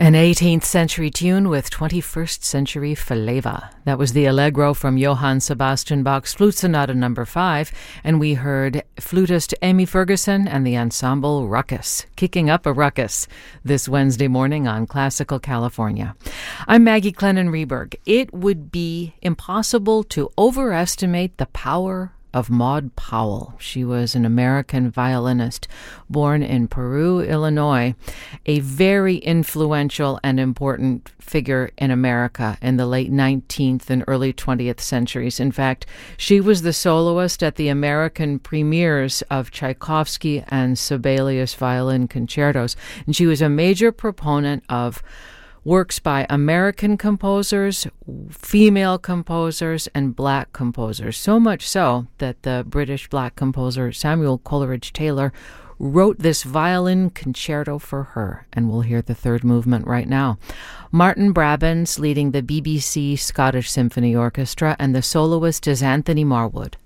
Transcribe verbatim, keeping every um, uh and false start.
An eighteenth century tune with twenty-first century flavor. That was the Allegro from Johann Sebastian Bach's Flute Sonata number five, and we heard flutist Amy Ferguson and the ensemble Ruckus, kicking up a ruckus this Wednesday morning on Classical California. I'm Maggie Clennon-Reberg. It would be impossible to overestimate the power of Maud Powell. She was an American violinist born in Peru, Illinois, a very influential and important figure in America in the late nineteenth and early twentieth centuries. In fact, she was the soloist at the American premieres of Tchaikovsky and Sibelius violin concertos, and she was a major proponent of works by American composers, female composers, and black composers. So much so that the British black composer Samuel Coleridge Taylor wrote this violin concerto for her, and we'll hear the third movement right now. Martin Brabants leading the B B C Scottish Symphony Orchestra, and the soloist is Anthony Marwood.